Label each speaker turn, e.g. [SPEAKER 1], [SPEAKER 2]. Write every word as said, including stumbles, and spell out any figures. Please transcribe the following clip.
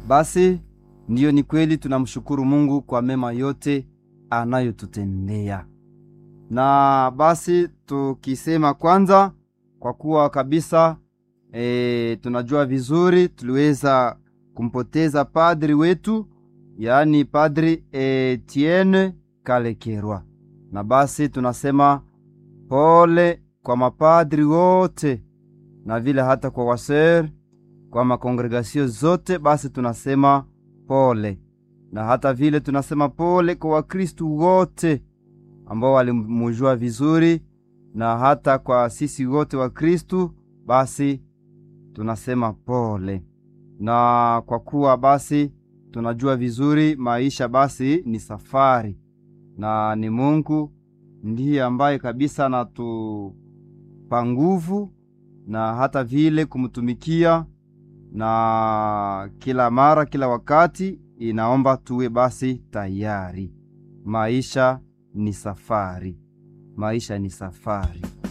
[SPEAKER 1] Basi ndiyo, ni kweli tunamshukuru Mungu kwa mema yote anayotutendea. Na basi tukisema kwanza, kwa kuwa kabisa e, tunajua vizuri tuliweza kumpoteza padri wetu, yaani Padri Etienne Kalekerwa. Na basi tunasema pole kwa mapadri wote, na vile hata kwa waser, kwa makongregasio zote, basi tunasema pole. Na hata vile tunasema pole kwa Wakristu wote ambao walimujua vizuri, na hata kwa sisi wote wa Kristu, basi tunasema pole. Na kwa kuwa basi tunajua vizuri maisha basi ni safari, na ni Mungu ndiye ambaye kabisa anatupa nguvu na hata vile kumtumikia, na kila mara kila wakati inaomba tuwe basi tayari. Maisha ni safari, maisha ni safari.